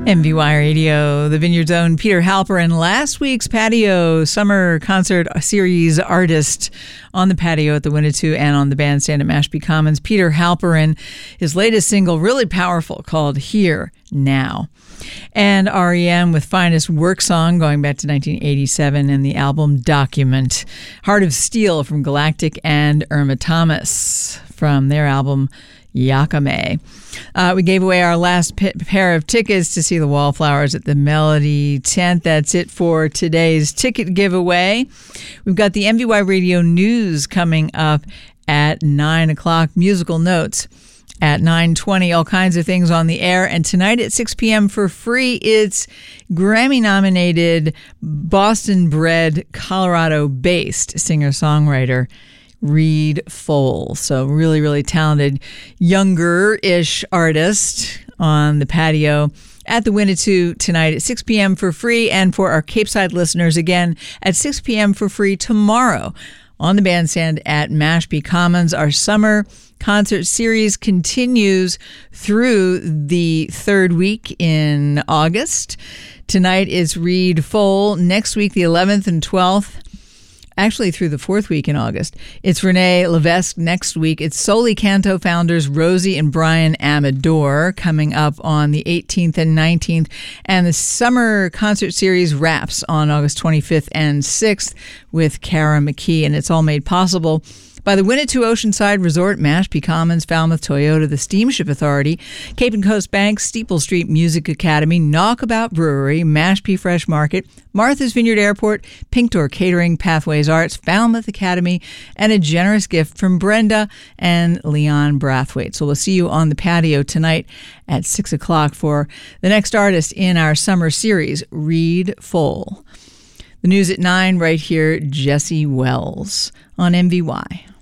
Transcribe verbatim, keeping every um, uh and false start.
M V Y Radio, the Vineyard Zone, Peter Halperin, last week's Patio Summer Concert Series artist on the patio at the Winnetou and on the bandstand at Mashpee Commons. Peter Halperin, his latest single, really powerful, called Here Now. And R E M with Finest Work Song going back to nineteen eighty-seven and the album Document. Heart of Steel from Galactic and Irma Thomas from their album Yakame. Uh, we gave away our last p- pair of tickets to see the Wallflowers at the Melody Tent. That's it for today's ticket giveaway. We've got the M V Y Radio News coming up at nine o'clock. Musical notes at nine twenty. All kinds of things on the air. And tonight at six p.m. for free, it's Grammy-nominated, Boston-bred, Colorado-based singer-songwriter Reed Fole. So really, really talented, younger-ish artist on the patio at the Winnetou tonight at six p.m. for free. And for our Cape Side listeners, again, at six p.m. for free tomorrow on the bandstand at Mashpee Commons. Our summer concert series continues through the third week in August. Tonight is Reed Fole. Next week, the eleventh and twelfth, actually through the fourth week in August, it's Renee Levesque. Next week, it's Soli Canto founders Rosie and Brian Amador coming up on the eighteenth and nineteenth. And the summer concert series wraps on August twenty-fifth and sixth with Kara McKee. And it's all made possible by the Winnetou Oceanside Resort, Mashpee Commons, Falmouth Toyota, the Steamship Authority, Cape and Coast Bank, Steeple Street Music Academy, Knockabout Brewery, Mashpee Fresh Market, Martha's Vineyard Airport, Pink Door Catering, Pathways Arts, Falmouth Academy, and a generous gift from Brenda and Leon Brathwaite. So we'll see you on the patio tonight at six o'clock for the next artist in our summer series, Reed Fole. The news at nine right here, Jesse Wells on M V Y.